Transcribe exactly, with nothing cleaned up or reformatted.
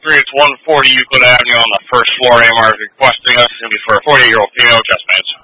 three, it's one forty Euclid Avenue on the first floor. A M R is requesting us. It's going to be for a forty-eight-year-old female, chest pains.